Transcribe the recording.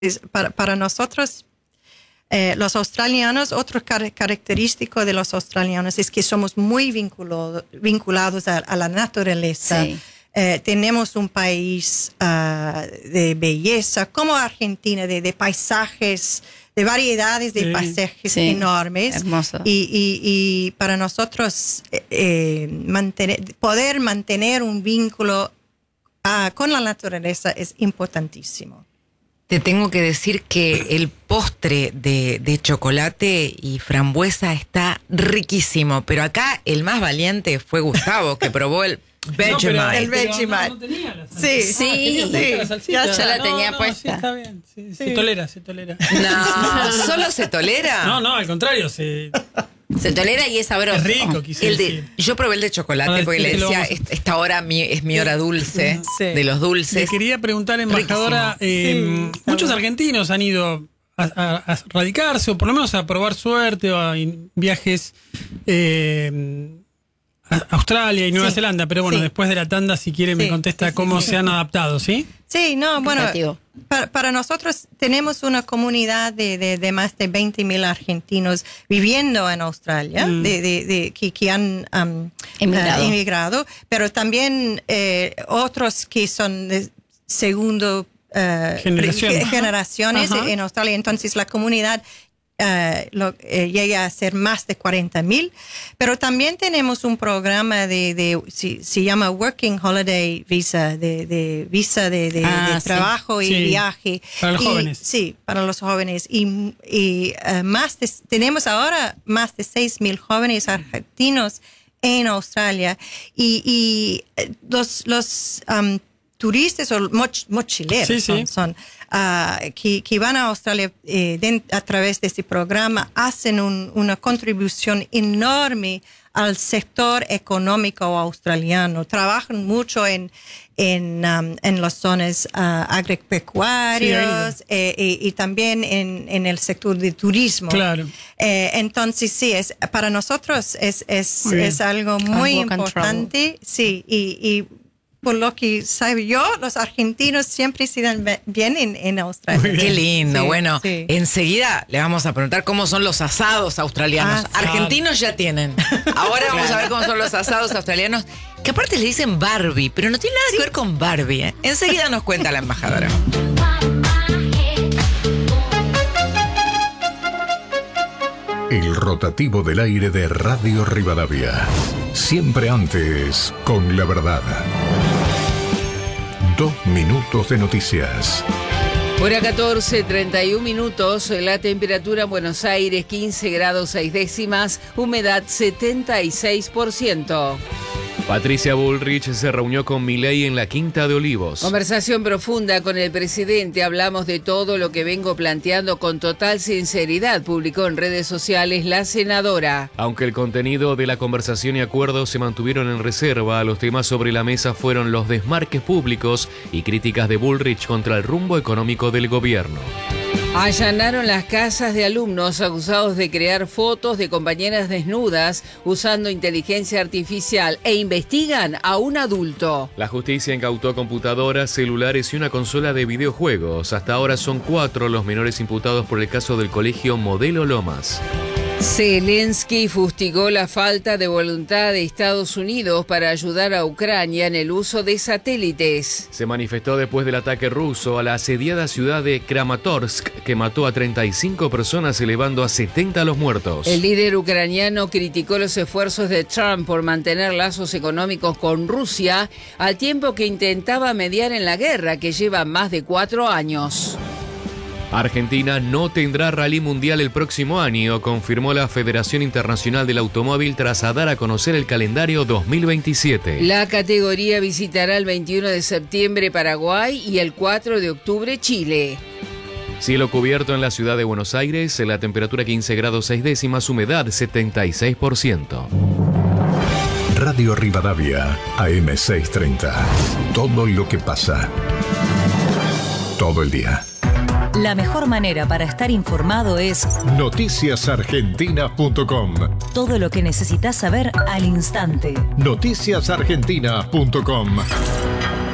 Para nosotros, los australianos, otro característico de los australianos es que somos muy vinculados a la naturaleza. Sí. Tenemos un país de belleza, como Argentina, de paisajes, de variedades de paisajes enormes. Hermoso. Y para nosotros poder mantener un vínculo con la naturaleza es importantísimo. Te tengo que decir que el postre de chocolate y frambuesa está riquísimo, pero acá el más valiente fue Gustavo, que probó el Vegemite. El Vegemite. No tenía la salsita. Sí. La salsita. Ya la tenía puesta. Sí, está bien. Sí. Se tolera. No, ¿solo se tolera? No, al contrario. Se tolera y es sabroso. Es rico, quise decir. Yo probé el de chocolate porque le decía, esta hora es mi hora dulce, de los dulces. Le quería preguntar, embajadora, muchos argentinos han ido a radicarse o por lo menos a probar suerte o a viajes a Australia y Nueva Zelanda, pero bueno, después de la tanda, si quiere, me contesta cómo se han adaptado, ¿sí? Sí, bueno, para nosotros tenemos una comunidad de más de 20,000 argentinos viviendo en Australia, que han emigrado, pero también otros que son de segundo generaciones en Australia. Entonces la comunidad llega a ser más de 40,000, pero también tenemos un programa se llama Working Holiday Visa, de visa de trabajo y viaje. Para los jóvenes. Sí, para los jóvenes. Y tenemos ahora más de 6,000 jóvenes argentinos en Australia. Y los turistas o mochileros son que van a Australia a través de este programa, hacen una contribución enorme al sector económico australiano. Trabajan mucho en las zonas agropecuarias y también en el sector de turismo. Claro. Entonces, para nosotros es algo muy importante. Sí, y por lo que sabe yo, los argentinos siempre se dan bien en Australia. Qué lindo. Bueno, enseguida le vamos a preguntar cómo son los asados australianos. Argentinos ya tienen. Ahora vamos a ver cómo son los asados australianos, que aparte le dicen Barbie, pero no tiene nada que ver con Barbie, ¿eh? Enseguida nos cuenta la embajadora. El rotativo del aire de Radio Rivadavia. Siempre antes con la verdad. 2 minutos de noticias. Hora 14, 31 minutos, la temperatura en Buenos Aires 15 grados 6 décimas, humedad 76%. Patricia Bullrich se reunió con Milei en la Quinta de Olivos. Conversación profunda con el presidente. Hablamos de todo lo que vengo planteando con total sinceridad, publicó en redes sociales la senadora. Aunque el contenido de la conversación y acuerdos se mantuvieron en reserva, los temas sobre la mesa fueron los desmarques públicos y críticas de Bullrich contra el rumbo económico del gobierno. Allanaron las casas de alumnos acusados de crear fotos de compañeras desnudas usando inteligencia artificial e investigan a un adulto. La justicia incautó computadoras, celulares y una consola de videojuegos. Hasta ahora son 4 los menores imputados por el caso del colegio Modelo Lomas. Zelensky fustigó la falta de voluntad de Estados Unidos para ayudar a Ucrania en el uso de satélites. Se manifestó después del ataque ruso a la asediada ciudad de Kramatorsk, que mató a 35 personas, elevando a 70 los muertos. El líder ucraniano criticó los esfuerzos de Trump por mantener lazos económicos con Rusia, al tiempo que intentaba mediar en la guerra que lleva más de 4 años. Argentina no tendrá rally mundial el próximo año, confirmó la Federación Internacional del Automóvil tras dar a conocer el calendario 2027. La categoría visitará el 21 de septiembre Paraguay y el 4 de octubre Chile. Cielo cubierto en la ciudad de Buenos Aires, la temperatura 15 grados 6 décimas, humedad 76%. Radio Rivadavia, AM 630. Todo lo que pasa. Todo el día. La mejor manera para estar informado es noticiasargentina.com. Todo lo que necesitas saber al instante. Noticiasargentina.com.